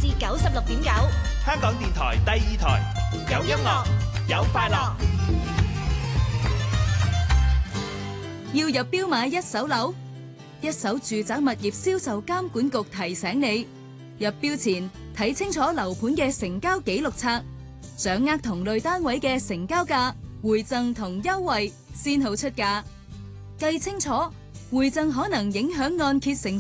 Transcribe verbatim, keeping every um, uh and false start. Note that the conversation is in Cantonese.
至九十六點九， 香港電台第二台，有音樂，有快樂。 要入標買一手樓，一手住宅物業銷售監管局提醒你，入標前睇清楚樓盤嘅成交記錄冊，掌握同類單位嘅成交價、回贈同優惠，先好出價。計清楚，回贈可能影響按揭成